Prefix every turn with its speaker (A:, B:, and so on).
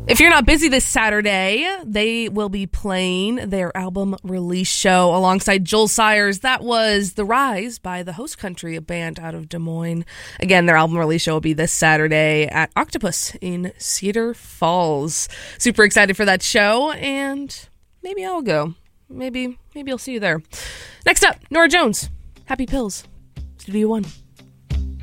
A: If you're not busy this Saturday, they will be playing their album release show alongside Joel Sires. That was The Rise by the Host Country, a band out of Des Moines. Again, their album release show will be this Saturday at Octopus in Cedar Falls. Super excited for that show, and maybe I'll go. Maybe I'll see you there. Next up, Norah Jones, Happy Pills, Studio One.